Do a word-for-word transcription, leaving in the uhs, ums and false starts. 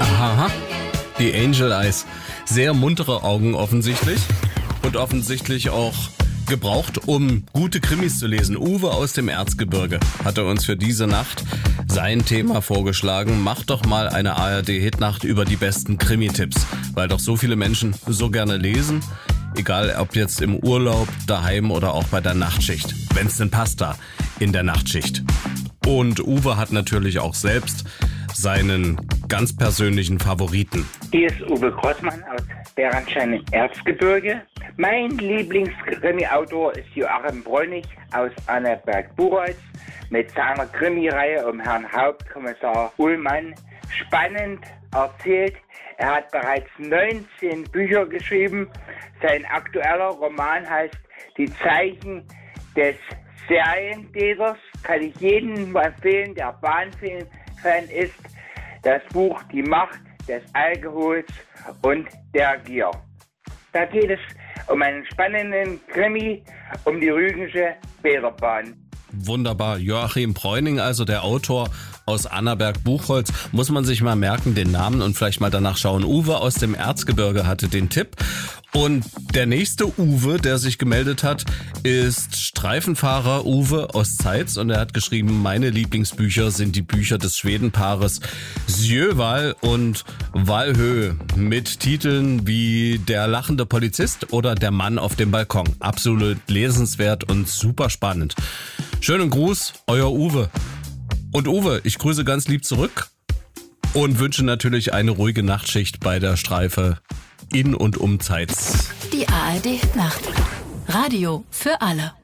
Aha, die Angel Eyes. Sehr muntere Augen offensichtlich und offensichtlich auch gebraucht, um gute Krimis zu lesen. Uwe aus dem Erzgebirge hatte uns für diese Nacht sein Thema vorgeschlagen. Macht doch mal eine A R D-Hitnacht über die besten Krimi-Tipps, weil doch so viele Menschen so gerne lesen, egal ob jetzt im Urlaub, daheim oder auch bei der Nachtschicht, wenn es denn passt da in der Nachtschicht. Und Uwe hat natürlich auch selbst seinen ganz persönlichen Favoriten. Hier ist Uwe Grossmann aus Bärenstein im Erzgebirge. Mein Lieblingskrimi-Autor ist Joachim Bräunig aus Annaberg-Buchholz mit seiner Krimireihe um Herrn Hauptkommissar Ullmann. Spannend erzählt. Er hat bereits neunzehn Bücher geschrieben. Sein aktueller Roman heißt Die Zeichen des Serientäters. Kann ich jedem empfehlen, der Bahnfilm-Fan ist. Das Buch Die Macht des Alkohols und der Gier. Da geht es um einen spannenden Krimi um die Rügensche Bäderbahn. Wunderbar. Joachim Bräuning, also der Autor aus Annaberg-Buchholz. Muss man sich mal merken, den Namen, und vielleicht mal danach schauen. Uwe aus dem Erzgebirge hatte den Tipp. Und der nächste Uwe, der sich gemeldet hat, ist Streifenfahrer Uwe aus Zeitz. Und er hat geschrieben, meine Lieblingsbücher sind die Bücher des Schwedenpaares Sjöwall und Wallhö mit Titeln wie Der lachende Polizist oder Der Mann auf dem Balkon. Absolut lesenswert und super spannend. Schönen Gruß, euer Uwe. Und Uwe, ich grüße ganz lieb zurück und wünsche natürlich eine ruhige Nachtschicht bei der Streife in und um Zeitz. Die A R D-Nacht. Radio für alle.